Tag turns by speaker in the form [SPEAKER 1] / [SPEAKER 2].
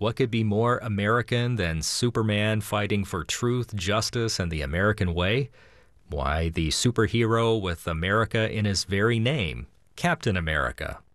[SPEAKER 1] What could be more American than Superman fighting for truth, justice, and the American way? Why, the superhero with America in his very name, Captain America.